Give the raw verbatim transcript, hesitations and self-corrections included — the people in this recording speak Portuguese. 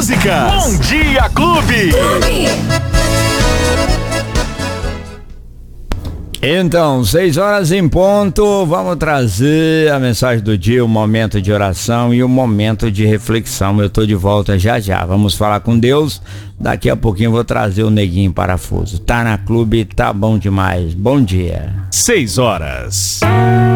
músicas. Bom Dia Clube. Então, seis horas em ponto, vamos trazer a mensagem do dia, o momento de oração e o momento de reflexão. Eu tô de volta já já, vamos falar com Deus. Daqui a pouquinho eu vou trazer o Neguinho Parafuso. Tá na Clube, tá bom demais. Bom dia. Seis horas.